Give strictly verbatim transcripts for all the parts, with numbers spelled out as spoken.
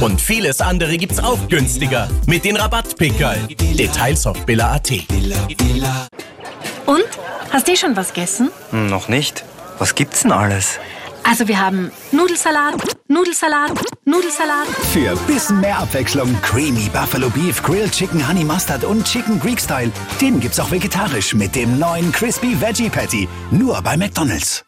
Und vieles andere gibt's auch günstiger mit den Rabattpickerl. Details auf billa punkt at. Und? Hast du schon was gegessen? Hm, noch nicht. Was gibt's denn alles? Also wir haben Nudelsalat, Nudelsalat, Nudelsalat. Für bisschen mehr Abwechslung Creamy Buffalo Beef, Grilled Chicken Honey Mustard und Chicken Greek Style. Den gibt's auch vegetarisch mit dem neuen Crispy Veggie Patty. Nur bei McDonald's.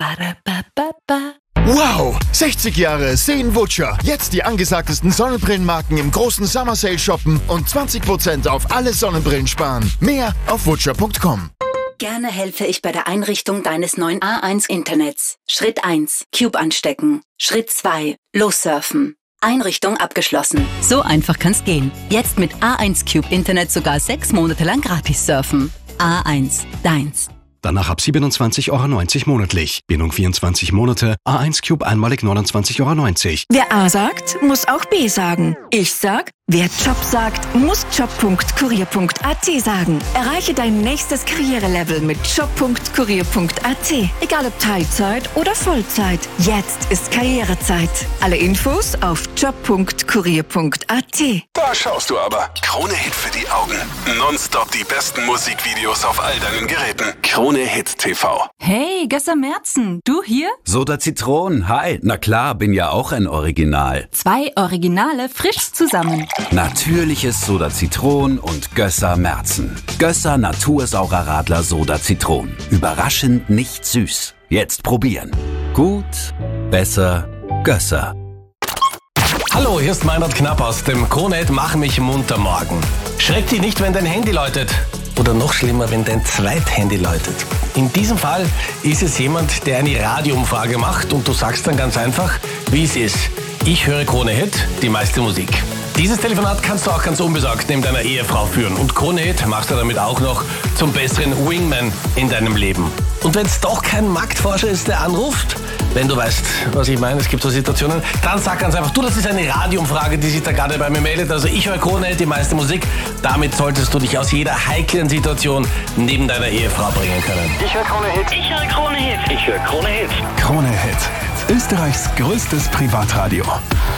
Wow! sechzig Jahre Seen Butcher. Jetzt die angesagtesten Sonnenbrillenmarken im großen Summer Sale shoppen und zwanzig Prozent auf alle Sonnenbrillen sparen. Mehr auf butcher punkt com. Gerne helfe ich bei der Einrichtung deines neuen A eins Internets. Schritt eins. Cube anstecken. Schritt zwei. Lossurfen. Einrichtung abgeschlossen. So einfach kann's gehen. Jetzt mit A eins Cube Internet sogar sechs Monate lang gratis surfen. A eins. Deins. Danach ab siebenundzwanzig Euro neunzig monatlich. Bindung vierundzwanzig Monate. A eins Cube einmalig neunundzwanzig Euro neunzig. Wer A sagt, muss auch B sagen. Ich sag, wer Job sagt, muss job punkt kurier punkt at sagen. Erreiche dein nächstes Karrierelevel mit job punkt kurier punkt at. Egal ob Teilzeit oder Vollzeit. Jetzt ist Karrierezeit. Alle Infos auf job punkt kurier punkt at. Da schaust du aber. Krone-Hit für die Augen. Nonstop die besten Musikvideos auf all deinen Geräten. Krone-Hit T V. Hey, Gösser Merzen, du hier? Soda Zitron, hi. Na klar, bin ja auch ein Original. Zwei Originale frisch zusammen. Natürliches Soda Zitron und Gösser Merzen. Gösser Natursaurer Radler Soda Zitron. Überraschend nicht süß. Jetzt probieren. Gut, besser, Gösser. Hallo, hier ist Meinrad Knapp aus dem Krone-Hit Mach mich munter morgen. Schreck dich nicht, wenn dein Handy läutet. Oder noch schlimmer, wenn dein Zweithandy läutet. In diesem Fall ist es jemand, der eine Radioumfrage macht und du sagst dann ganz einfach, wie es ist. Ich höre Krone-Hit, die meiste Musik. Dieses Telefonat kannst du auch ganz unbesorgt neben deiner Ehefrau führen. Und Krone-Hit machst du damit auch noch zum besseren Wingman in deinem Leben. Und wenn es doch kein Marktforscher ist, der anruft, wenn du weißt, was ich meine, es gibt so Situationen, dann sag ganz einfach, du, das ist eine Radioumfrage, die sich da gerade bei mir meldet. Also ich höre Krone-Hit, die meiste Musik. Damit solltest du dich aus jeder heiklen Situation neben deiner Ehefrau bringen können. Ich höre Krone-Hit. Ich höre Krone-Hit. Ich höre Krone-Hit. Krone-Hit. Österreichs größtes Privatradio.